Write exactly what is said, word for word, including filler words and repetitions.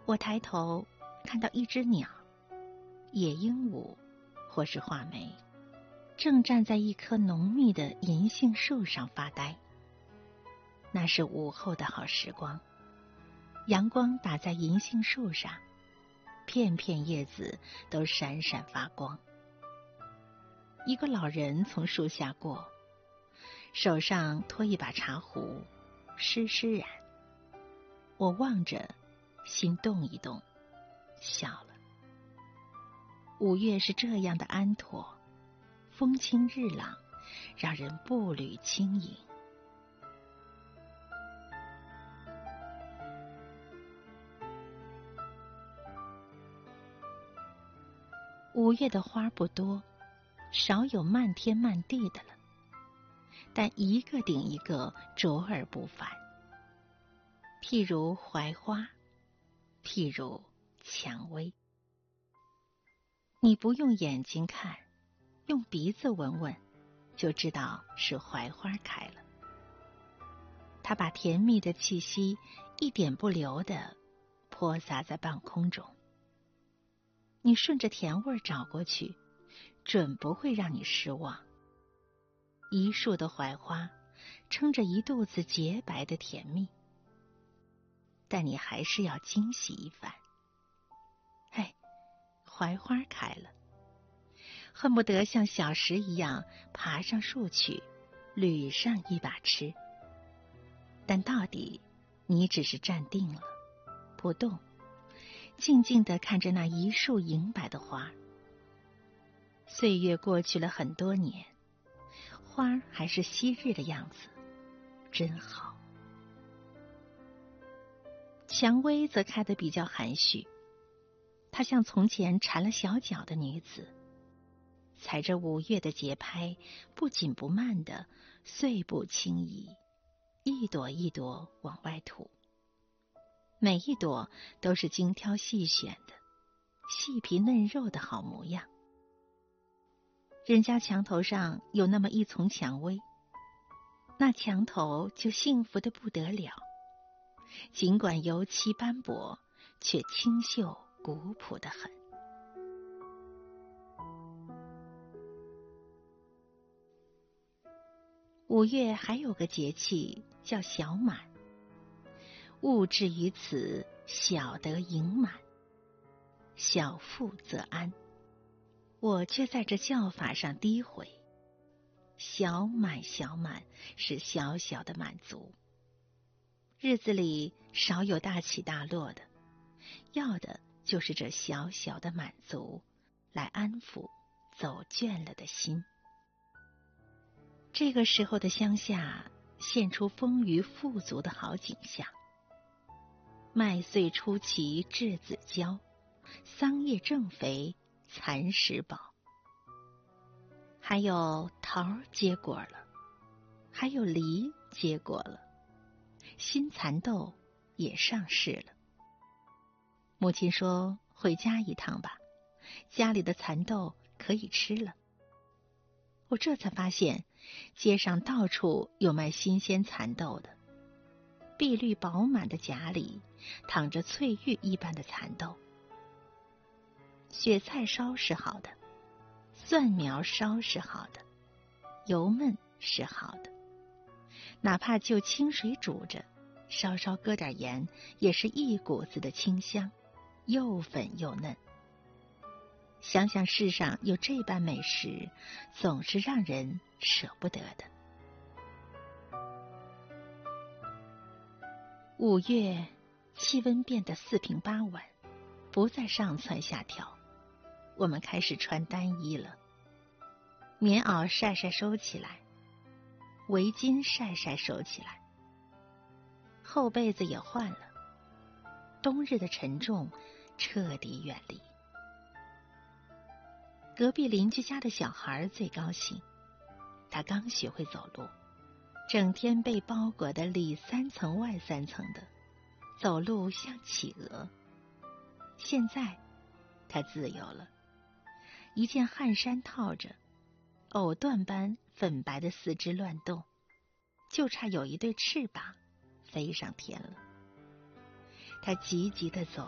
我抬头看到一只鸟，野鹦鹉或是画眉，正站在一棵浓密的银杏树上发呆。那是午后的好时光，阳光打在银杏树上，片片叶子都闪闪发光。一个老人从树下过，手上托一把茶壶，施施然。我望着，心动一动，笑了。五月是这样的安妥，风清日朗，让人步履轻盈。五月的花不多，少有漫天漫地的了，但一个顶一个卓而不凡。譬如槐花，譬如蔷薇。你不用眼睛看，用鼻子闻闻，就知道是槐花开了。它把甜蜜的气息一点不留地泼洒在半空中。你顺着甜味找过去，准不会让你失望。一树的槐花撑着一肚子洁白的甜蜜，但你还是要惊喜一番。嘿，槐花开了，恨不得像小石一样爬上树去，捋上一把吃。但到底你只是站定了，不动，静静地看着那一树银白的花。岁月过去了很多年，花还是昔日的样子，真好。蔷薇则开得比较含蓄，她像从前缠了小脚的女子，踩着五月的节拍，不紧不慢的碎步轻移，一朵一朵往外吐。每一朵都是精挑细选的，细皮嫩肉的好模样。人家墙头上有那么一丛蔷薇，那墙头就幸福得不得了。尽管油漆斑驳，却清秀古朴得很。五月还有个节气叫小满，物至于此，小得盈满，小富则安。我却在这叫法上诋毁。小满小满是小小的满足，日子里少有大起大落的，要的就是这小小的满足，来安抚走倦了的心。这个时候的乡下现出丰腴富足的好景象。麦穗初齐稚子娇，桑叶正肥蚕食饱。还有桃结果了，还有梨结果了，新蚕豆也上市了。母亲说回家一趟吧，家里的蚕豆可以吃了。我这才发现街上到处有卖新鲜蚕豆的，碧绿饱满的荚里躺着翠玉一般的蚕豆。雪菜烧是好的，蒜苗烧是好的，油焖是好的，哪怕就清水煮着，稍稍搁点盐，也是一股子的清香，又粉又嫩。想想世上有这般美食，总是让人舍不得的。五月，气温变得四平八稳，不再上蹿下跳。我们开始穿单衣了，棉袄晒晒收起来，围巾晒晒收起来，厚被子也换了。冬日的沉重彻底远离。隔壁邻居家的小孩最高兴，他刚学会走路，整天被包裹得里三层外三层的，走路像企鹅。现在他自由了，一件汗衫套着，藕缎般粉白的四肢乱动，就差有一对翅膀飞上天了。他急急地走